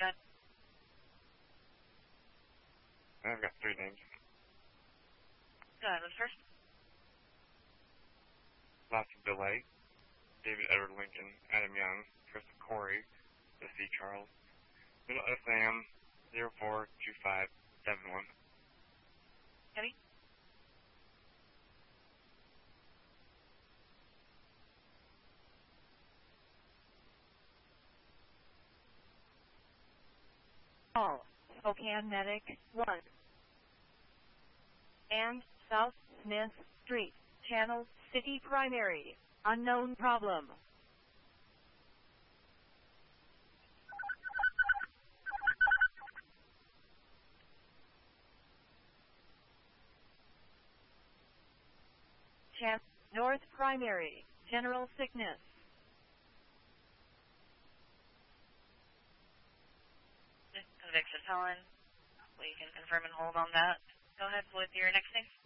Good. I've got 3 names. Go ahead with first. Last delay. David Edward Lincoln, Adam Young, Christopher Corey, C. Charles. Middle SAM 042571. Kenny? Call Spokane Medic 1 and South Smith Street, Channel City Primary, unknown problem. North Primary, general sickness. Convicted felon. We can confirm and hold on that. Go ahead with your next name.